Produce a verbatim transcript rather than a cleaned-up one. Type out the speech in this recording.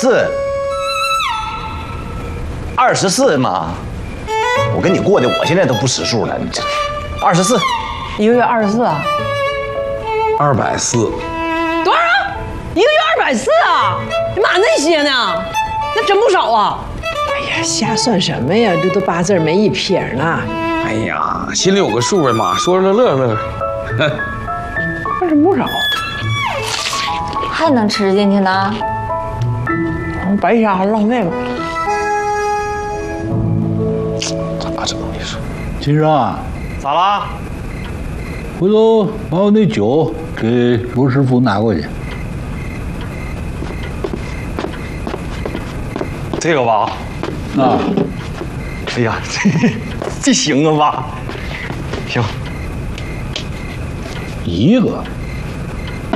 四，二十四嘛。我跟你过的，我现在都不识数了。你这二十四， 一个月二十四啊？ 二百四。 多少？一个月二百四啊？你妈那些呢？那真不少啊！ 哎呀，瞎算什么呀？这都八字没一撇呢。 哎呀，心里有个数呗妈，说乐乐乐。 那真不少。 还能吃进去呢？ 白瞎还是浪费吧。 咋整？你说， 金生啊， 咋啦？ 回头把我那酒给罗师傅拿过去。 这个吧， 啊， 哎呀，这这行啊爸，行， 一个。